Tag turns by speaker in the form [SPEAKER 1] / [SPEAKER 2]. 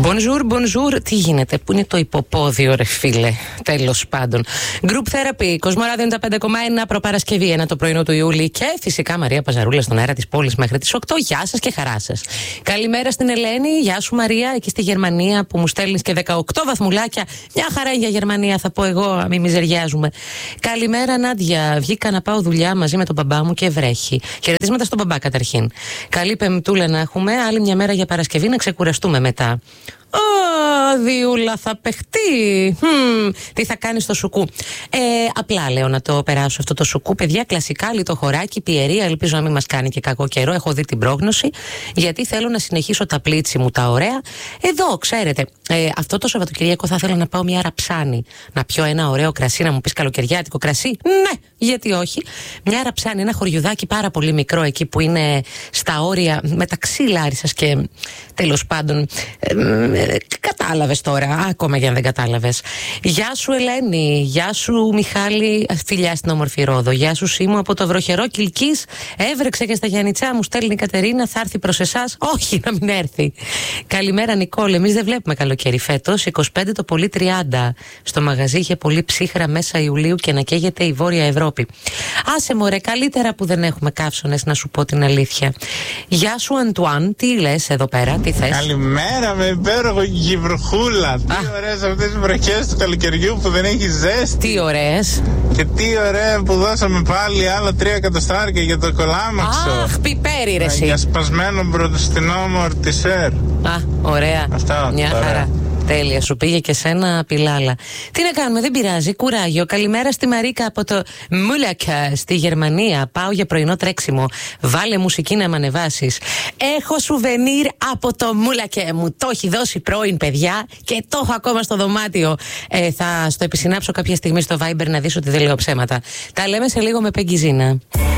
[SPEAKER 1] Bonjour, τι γίνεται, πού είναι το υποπόδιο, ρε φίλε, τέλος πάντων. Group Therapy, Κοσμοράδιο 95,1, προπαρασκευή 1 το πρωινό του Ιούλη και φυσικά Μαρία Παζαρούλα στον αέρα της πόλης μέχρι τις 8. Γεια σας και χαρά σας. Καλημέρα στην Ελένη, γεια σου Μαρία, εκεί στη Γερμανία που μου στέλνεις και 18 βαθμουλάκια. Μια χαρά για Γερμανία, θα πω εγώ, μην μιζεριάζουμε. Καλημέρα Νάντια, βγήκα να πάω δουλειά μαζί με τον μπαμπά μου και βρέχει. Χαιρετίσματα στον μπαμπά καταρχήν. Καλή Πεμπτούλα να έχουμε, άλλη μια μέρα για Παρασκευή να ξεκουραστούμε μετά. Διούλα θα παιχτεί. Τι θα κάνει στο σουκού? Απλά λέω να το περάσω αυτό το σουκού. Παιδιά, κλασικά λιτό χωράκι, πιερία. Ελπίζω να μην μας κάνει και κακό καιρό. Έχω δει την πρόγνωση. Γιατί θέλω να συνεχίσω τα πλίτσι μου τα ωραία. Εδώ, ξέρετε, αυτό το Σαββατοκυριακό θα ήθελα να πάω μια ραψάνη. Να πιω ένα ωραίο κρασί, να μου πεις καλοκαιριάτικο κρασί. Ναι, γιατί όχι. Μια ραψάνη, ένα χωριουδάκι πάρα πολύ μικρό εκεί που είναι στα όρια μεταξύ Λάρισσας και τέλος πάντων. Κατάλαβες τώρα, ακόμα και αν δεν κατάλαβες. Γεια σου Ελένη, γεια σου Μιχάλη, φιλιά στην όμορφη Ρόδο. Γεια σου Σίμου από το βροχερό Κιλκής. Έβρεξε και στα Γιαννιτσά, μου στέλνει η Κατερίνα, θα έρθει προς εσάς? Όχι, να μην έρθει. Καλημέρα Νικόλ, εμείς δεν βλέπουμε καλοκαίρι φέτος, 25 το πολύ 30. Στο μαγαζί είχε πολύ ψύχρα μέσα Ιουλίου και να καίγεται η Βόρεια Ευρώπη. Άσε μωρέ, καλύτερα που δεν έχουμε καύσωνες, να σου πω την αλήθεια. Γεια σου Αντουάν, τι λες εδώ πέρα, τι θες?
[SPEAKER 2] Καλημέρα με υπέροχο βροχούλα. Τι ωραίες αυτές οι βροχές του καλοκαιριού που δεν έχει ζέστη.
[SPEAKER 1] Τι ωραίες.
[SPEAKER 2] Και τι ωραία που δώσαμε πάλι άλλα 3 εκατοστάρια για το κολάμαξο.
[SPEAKER 1] Αχ, πιπέρι ρε εσύ.
[SPEAKER 2] Για σπασμένο μπροστινό αμορτισέρ.
[SPEAKER 1] Ωραία.
[SPEAKER 2] Αυτά.
[SPEAKER 1] Μια χαρά. Τέλεια, σου πήγε και σένα πιλάλα. Τι να κάνουμε, δεν πειράζει, κουράγιο. Καλημέρα στη Μαρίκα από το Μούλακα στη Γερμανία. Πάω για πρωινό τρέξιμο. Βάλε μουσική να μ' ανεβάσεις. Έχω σουβενίρ από το Μούλακε μου. Το έχει δώσει πρώην, παιδιά, και το έχω ακόμα στο δωμάτιο. Θα στο επισυνάψω κάποια στιγμή στο Viber να δεις ότι δεν λέω ψέματα. Τα λέμε σε λίγο με Πεγκιζίνα.